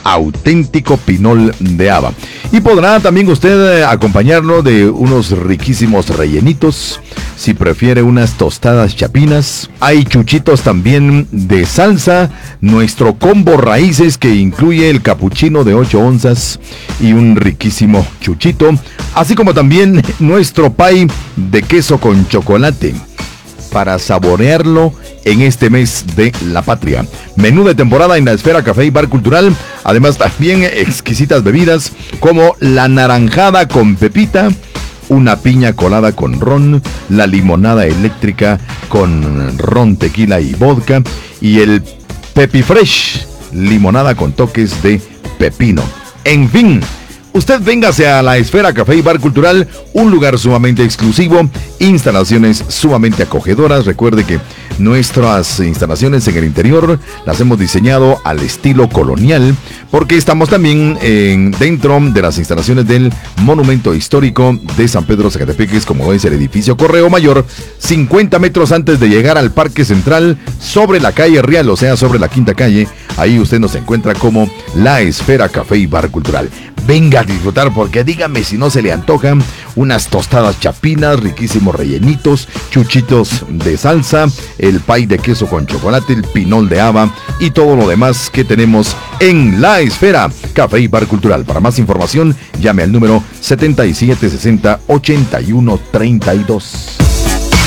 auténtico pinol de haba. Y podrá también usted acompañarlo de unos riquísimos rellenitos. Si prefiere unas tostadas chapinas, hay chuchitos también de salsa, nuestro combo raíces que incluye el capuchino de 8 onzas y un riquísimo chuchito, así como también nuestro pie de queso con chocolate para saborearlo en este mes de la patria. Menú de temporada en la Esfera Café y Bar Cultural. Además también exquisitas bebidas como la naranjada con pepita, una piña colada con ron, la limonada eléctrica con ron, tequila y vodka y el Pepi Fresh, limonada con toques de pepino. En fin, usted véngase a la Esfera Café y Bar Cultural, un lugar sumamente exclusivo, instalaciones sumamente acogedoras. Recuerde que nuestras instalaciones en el interior las hemos diseñado al estilo colonial, porque estamos también dentro de las instalaciones del Monumento Histórico de San Pedro Zacatepeques, como es el edificio Correo Mayor, 50 metros antes de llegar al Parque Central, sobre la calle Real, o sea, sobre la Quinta Calle. Ahí usted nos encuentra como la Esfera Café y Bar Cultural. Venga a disfrutar, porque dígame si no se le antojan unas tostadas chapinas, riquísimos rellenitos, chuchitos de salsa, el pie de queso con chocolate, el pinol de haba y todo lo demás que tenemos en la Esfera Café y Bar Cultural. Para más información, llame al número 7760-8132.